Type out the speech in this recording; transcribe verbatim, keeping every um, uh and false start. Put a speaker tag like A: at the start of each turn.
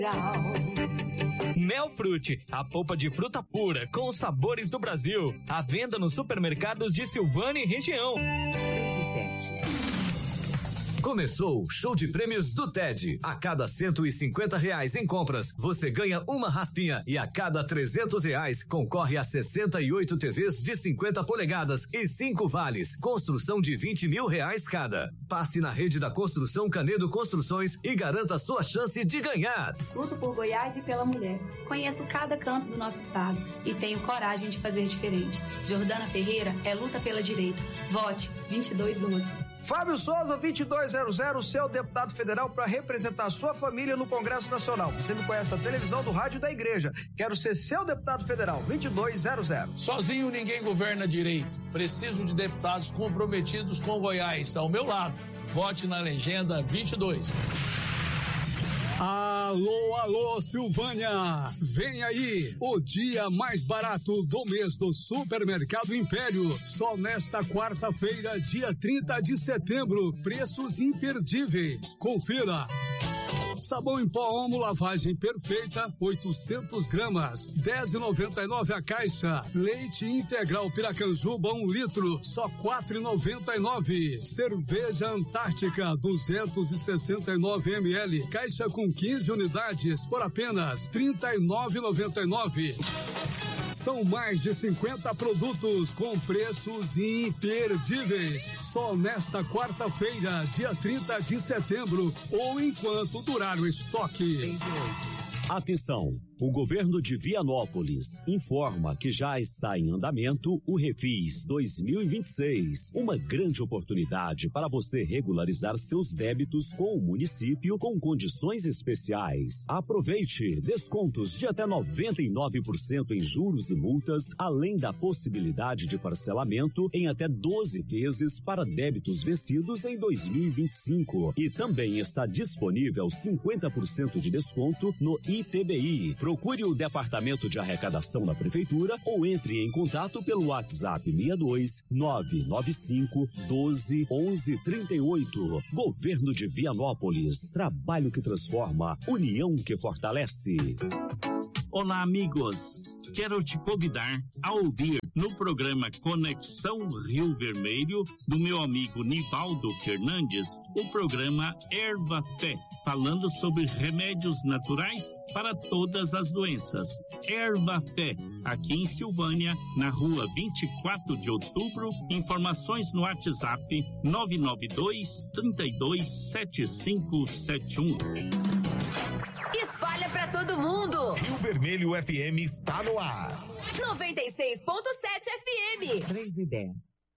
A: Melfrute, a polpa de fruta pura com os sabores do Brasil. À venda nos supermercados de Silvânia e região.
B: Começou o show de prêmios do T E D. A cada cento e cinquenta reais em compras, você ganha uma raspinha e a cada trezentos reais concorre a sessenta e oito T Vs de cinquenta polegadas e cinco vales. Construção de vinte mil reais cada. Passe na rede da Construção Canedo Construções e garanta sua chance de ganhar.
C: Luto por Goiás e pela mulher. Conheço cada canto do nosso estado e tenho coragem de fazer diferente. Jordana Ferreira é luta pela direita. Vote vinte e dois doze.
D: Fábio Souza, vinte e dois zero zero, seu deputado federal para representar sua família no Congresso Nacional. Você me conhece da televisão, do rádio e da igreja. Quero ser seu deputado federal, vinte e dois zero zero.
E: Sozinho ninguém governa direito. Preciso de deputados comprometidos com Goiás. Ao meu lado, vote na legenda vinte e dois.
F: Alô, alô, Silvânia! Vem aí, o dia mais barato do mês do Supermercado Império. Só nesta quarta-feira, dia trinta de setembro. Preços imperdíveis. Confira. Sabão em pó Omo lavagem perfeita, oitocentos gramas, dez reais e noventa e nove a caixa. Leite integral Piracanjuba, um litro, só quatro reais e noventa e nove. Cerveja Antártica, duzentos e sessenta e nove mililitros, caixa com quinze unidades, por apenas trinta e nove reais e noventa e nove. São mais de cinquenta produtos com preços imperdíveis. Só nesta quarta-feira, dia trinta de setembro, ou enquanto durar o estoque.
G: Atenção! O governo de Vianópolis informa que já está em andamento o Refis dois mil e vinte e seis, uma grande oportunidade para você regularizar seus débitos com o município com condições especiais. Aproveite descontos de até noventa e nove por cento em juros e multas, além da possibilidade de parcelamento em até doze vezes para débitos vencidos em dois mil e vinte e cinco. E também está disponível cinquenta por cento de desconto no I T B I. Procure o Departamento de Arrecadação da Prefeitura ou entre em contato pelo WhatsApp seis dois nove nove cinco doze onze trinta e oito. Governo de Vianópolis. Trabalho que transforma, união que fortalece.
H: Olá, amigos. Quero te convidar a ouvir no programa Conexão Rio Vermelho, do meu amigo Nivaldo Fernandes, o programa Erva Fé, falando sobre remédios naturais para todas as doenças. Erva Fé, aqui em Silvânia, na rua vinte e quatro de outubro. Informações no WhatsApp nove nove dois, trinta e dois, sete cinco sete um.
I: Espalha pra todo mundo!
J: Rio Vermelho F M está no ar.
I: noventa e seis ponto sete F M.
K: três e dez.